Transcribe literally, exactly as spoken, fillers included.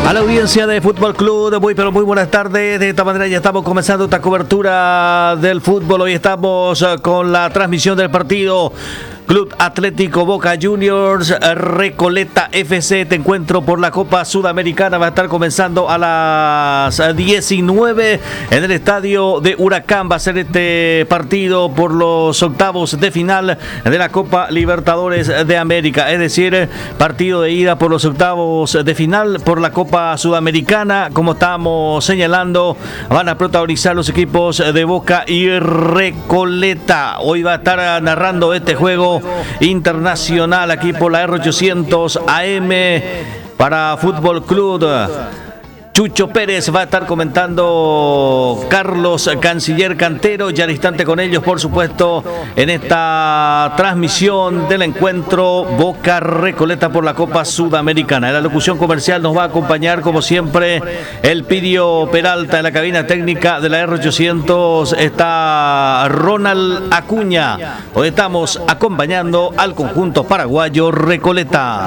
A la audiencia de Fútbol Club, muy pero muy buenas tardes. De esta manera ya estamos comenzando esta cobertura del fútbol. Hoy estamos con la transmisión del partido Club Atlético Boca Juniors Recoleta F C. Este encuentro por la Copa Sudamericana va a estar comenzando a las diecinueve en el estadio de Huracán. Va a ser este partido por los octavos de final de la Copa Libertadores de América, es decir, partido de ida por los octavos de final por la Copa Sudamericana. Como estamos señalando, van a protagonizar los equipos de Boca y Recoleta. Hoy va a estar narrando este juego internacional aquí por la R ochocientos A M para Fútbol Club. Chucho Pérez va a estar comentando Carlos Canciller Cantero, ya al instante con ellos, por supuesto, en esta transmisión del encuentro Boca Recoleta por la Copa Sudamericana. En la locución comercial nos va a acompañar, como siempre, el Pidio Peralta. En la cabina técnica de la R ochocientos está Ronald Acuña. Hoy estamos acompañando al conjunto paraguayo Recoleta.